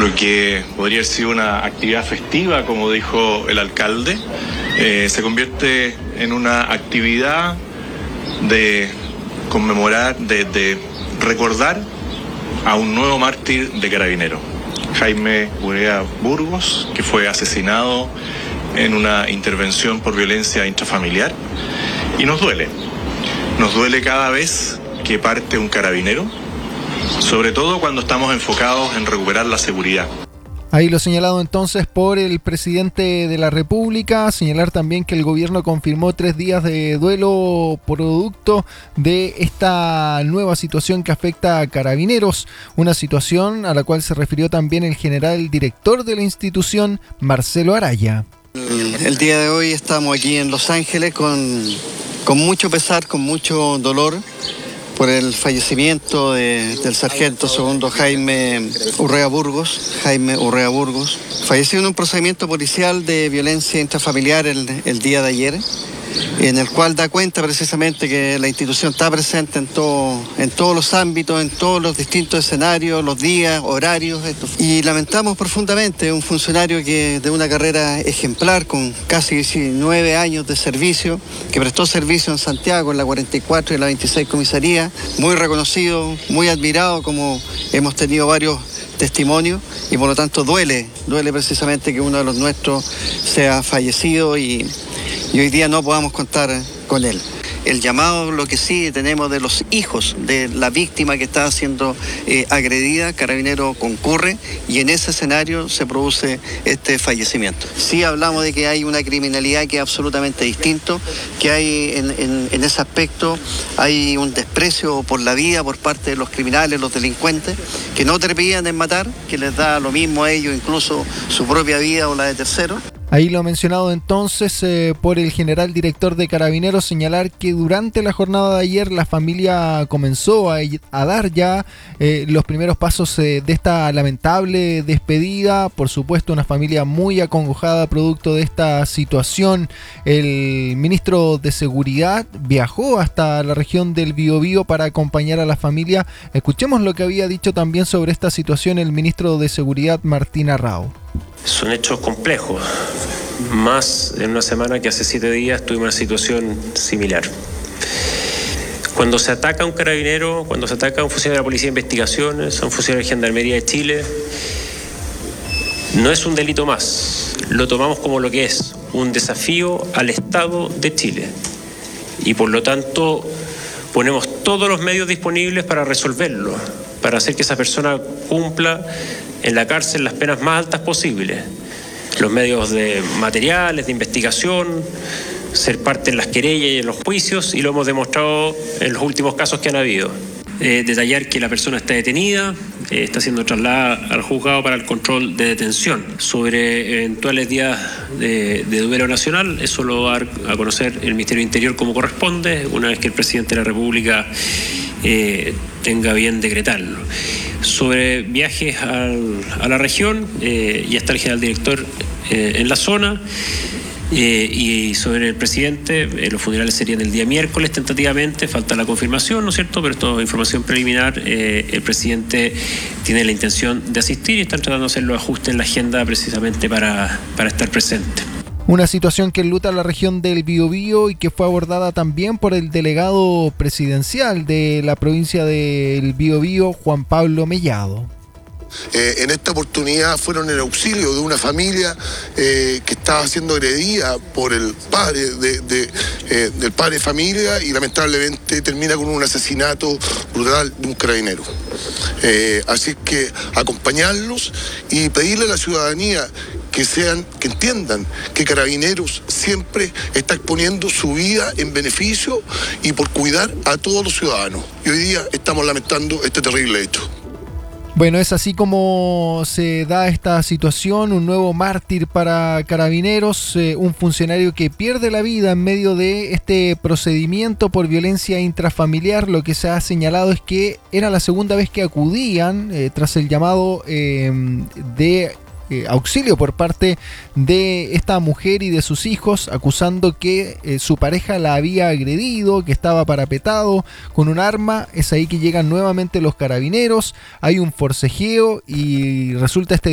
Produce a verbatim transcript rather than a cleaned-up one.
lo que podría haber sido una actividad festiva, como dijo el alcalde, eh, se convierte en una actividad de conmemorar, de, de recordar a un nuevo mártir de Carabineros, Jaime Urrea Burgos, que fue asesinado en una intervención por violencia intrafamiliar. Y nos duele, nos duele cada vez que parte un carabinero, sobre todo cuando estamos enfocados en recuperar la seguridad. Ahí lo señalado entonces por el presidente de la República. Señalar también que el gobierno confirmó tres días de duelo producto de esta nueva situación que afecta a Carabineros, una situación a la cual se refirió también el general director de la institución, Marcelo Araya. El, el día de hoy estamos aquí en Los Ángeles con, con mucho pesar, con mucho dolor por el fallecimiento de, del sargento segundo Jaime Urrea Burgos, Jaime Urrea Burgos, falleció en un procedimiento policial de violencia intrafamiliar el, el día de ayer, en el cual da cuenta precisamente que la institución está presente en, todo, en todos los ámbitos, en todos los distintos escenarios, los días, horarios. Esto. Y lamentamos profundamente un funcionario que de una carrera ejemplar, con casi diecinueve años de servicio, que prestó servicio en Santiago, en la cuarenta y cuatro y la veintiséis comisaría, muy reconocido, muy admirado, como hemos tenido varios testimonios, y por lo tanto duele, duele precisamente que uno de los nuestros sea fallecido y y hoy día no podamos contar con él. El llamado, lo que sí tenemos de los hijos de la víctima que está siendo eh, agredida, Carabinero concurre y en ese escenario se produce este fallecimiento. Sí hablamos de que hay una criminalidad que es absolutamente distinto, que hay en, en, en ese aspecto hay un desprecio por la vida por parte de los criminales, los delincuentes, que no terminan en matar, que les da lo mismo a ellos, incluso su propia vida o la de terceros. Ahí lo mencionado entonces eh, por el general director de Carabineros, señalar que durante la jornada de ayer la familia comenzó a, a dar ya eh, los primeros pasos eh, de esta lamentable despedida. Por supuesto, una familia muy acongojada producto de esta situación. El ministro de Seguridad viajó hasta la región del Biobío para acompañar a la familia. Escuchemos lo que había dicho también sobre esta situación el ministro de Seguridad, Martín Arrao. Son hechos complejos, más en una semana que hace siete días tuvimos una situación similar. Cuando se ataca a un carabinero, cuando se ataca a un funcionario de la Policía de Investigaciones, a un funcionario de Gendarmería de Chile, no es un delito más, lo tomamos como lo que es, un desafío al Estado de Chile. Y por lo tanto ponemos todos los medios disponibles para resolverlo, para hacer que esa persona cumpla en la cárcel las penas más altas posibles. Los medios de materiales, de investigación, ser parte en las querellas y en los juicios, y lo hemos demostrado en los últimos casos que han habido. Eh, detallar que la persona está detenida, eh, está siendo trasladada al juzgado para el control de detención. Sobre eventuales días de, de duelo nacional, eso lo va a dar a conocer el Ministerio del Interior como corresponde, una vez que el presidente de la República eh, tenga bien decretarlo. Sobre viajes al, a la región, eh, ya está el general director eh, en la zona. Eh, y sobre el presidente, eh, los funerales serían el día miércoles tentativamente, falta la confirmación, ¿no es cierto? Pero esto es información preliminar. Eh, el presidente tiene la intención de asistir y están tratando de hacer los ajustes en la agenda precisamente para, para estar presente. Una situación que enluta la región del Biobío y que fue abordada también por el delegado presidencial de la provincia del Biobío, Juan Pablo Mellado. Eh, en esta oportunidad fueron en auxilio de una familia eh, que estaba siendo agredida por el padre de, de, eh, del padre de familia y lamentablemente termina con un asesinato brutal de un carabinero. Eh, así que acompañarlos y pedirle a la ciudadanía que sean, que entiendan que Carabineros siempre está exponiendo su vida en beneficio y por cuidar a todos los ciudadanos. Y hoy día estamos lamentando este terrible hecho. Bueno, es así como se da esta situación, un nuevo mártir para Carabineros, eh, un funcionario que pierde la vida en medio de este procedimiento por violencia intrafamiliar. Lo que se ha señalado es que era la segunda vez que acudían eh, tras el llamado eh, de Eh, auxilio por parte de esta mujer y de sus hijos, acusando que eh, su pareja la había agredido, que estaba parapetado con un arma. Es ahí que llegan nuevamente los carabineros, hay un forcejeo y resulta este